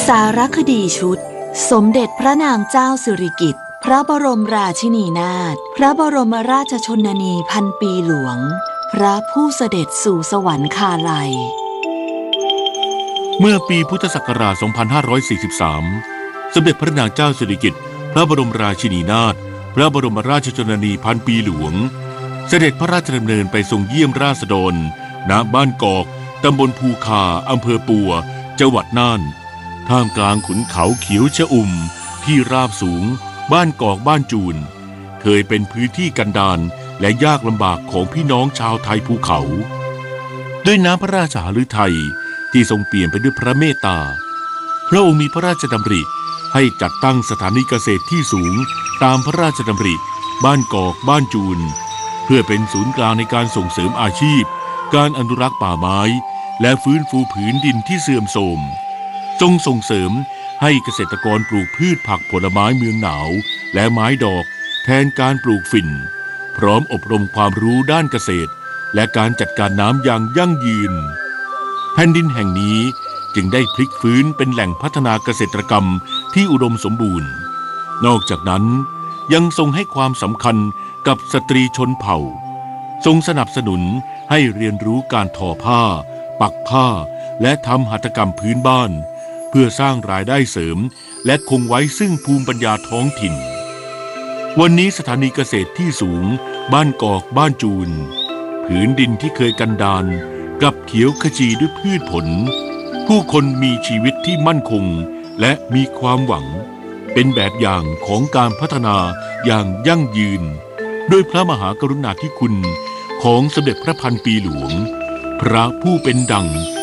สารคดีชุดสมเด็จพระนางเจ้าสิริกิติ์พระบรมราชินีนาถพระบรมราชชนนีพันปีหลวงพระผู้เสด็จสู่สวรรคาลัยเมื่อปีพุทธศักราช 2543 สมเด็จพระนางเจ้าสิริกิติ์พระบรมราชินีนาถพระบรมราชชนนีพันปีหลวงเสด็จพระราชดำเนินไปทรงเยี่ยมราษฎรณบ้านกอกตำบลภูคาอำเภอปัวจังหวัดน่านท่ามกลางขุนเขาเขียวชอุ่มที่ราบสูงบ้านกอกบ้านจูนเคยเป็นพื้นที่กันดารและยากลำบากของพี่น้องชาวไทยภูเขาด้วยน้ำพระราชหฤทัยที่ทรงเปลี่ยนไปด้วยพระเมตตาพระองค์มีพระราชดำริให้จัดตั้งสถานีเกษตรที่สูงตามพระราชดำริบ้านกอกบ้านจูนเพื่อเป็นศูนย์กลางในการส่งเสริมอาชีพการอนุรักษ์ป่าไม้และฟื้นฟูผืนดินที่เสื่อมโทรมทรงส่งเสริมให้เกษตรกรปลูกพืชผักผลไม้เมืองหนาวและไม้ดอกแทนการปลูกฝิ่นพร้อมอบรมความรู้ด้านเกษตรและการจัดการน้ำอย่างยั่งยืนแผ่นดินแห่งนี้จึงได้พลิกฟื้นเป็นแหล่งพัฒนาเกษตรกรรมที่อุดมสมบูรณ์นอกจากนั้นยังทรงให้ความสำคัญกับสตรีชนเผ่าทรงสนับสนุนให้เรียนรู้การทอผ้าปักผ้าและทำหัตถกรรมพื้นบ้านเพื่อสร้างรายได้เสริมและคงไว้ซึ่งภูมิปัญญาท้องถิ่นวันนี้สถานีเกษตรที่สูงบ้านกอกบ้านจูนผืนดินที่เคยกันดารกลับเขียวขจีด้วยพืชผลผู้คนมีชีวิตที่มั่นคงและมีความหวังเป็นแบบอย่างของการพัฒนาอย่างยั่งยืนด้วยพระมหากรุณาธิคุณของสมเด็จพระพันปีหลวงพระผู้เป็นดั่ง